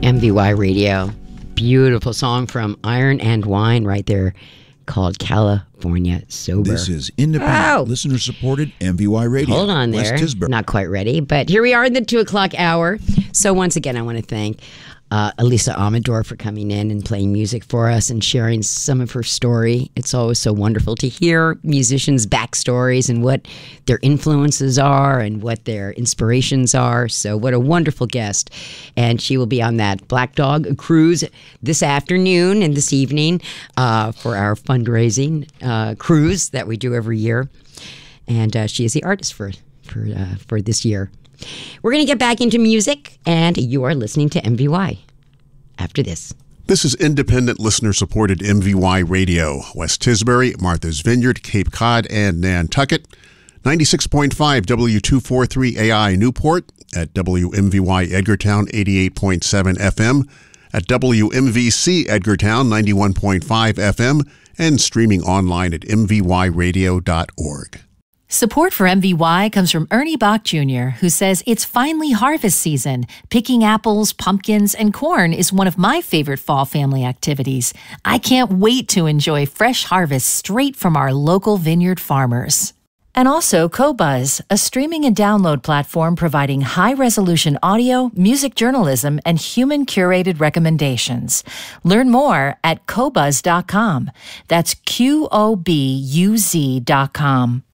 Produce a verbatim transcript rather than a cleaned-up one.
M V Y Radio. Beautiful song from Iron and Wine right there called California Sober. This is independent, oh. listener-supported M V Y Radio. Hold on West there. Tisbury. Not quite ready, but here we are in the two o'clock hour. So once again, I want to thank uh, Elisa Amador for coming in and playing music for us and sharing some of her story. It's always so wonderful to hear musicians' backstories and what their influences are and what their inspirations are. So what a wonderful guest. And she will be on that Black Dog cruise this afternoon and this evening uh, for our fundraising uh, cruise that we do every year. And uh, she is the artist for, for, uh, for this year. We're going to get back into music, and you are listening to M V Y after this. This is independent, listener-supported M V Y Radio. West Tisbury, Martha's Vineyard, Cape Cod, and Nantucket. ninety-six point five W two forty-three A I Newport, at W M V Y Edgartown eighty-eight point seven F M, at W M V C Edgartown ninety-one point five F M, and streaming online at m v y radio dot org. Support for M V Y comes from Ernie Bach Junior, who says it's finally harvest season. Picking apples, pumpkins, and corn is one of my favorite fall family activities. I can't wait to enjoy fresh harvests straight from our local vineyard farmers. And also Qobuz, a streaming and download platform providing high-resolution audio, music journalism, and human-curated recommendations. Learn more at qobuz dot com. That's Q O B U Z dot com.